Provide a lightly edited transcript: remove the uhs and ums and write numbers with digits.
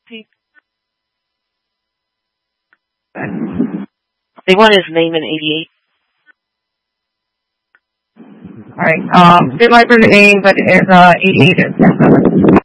They want his name in 88. Alright, they might be the name, but 88 is